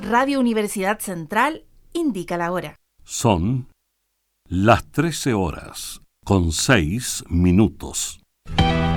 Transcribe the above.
Radio Universidad Central indica la hora. Son las 13 horas con 6 minutos.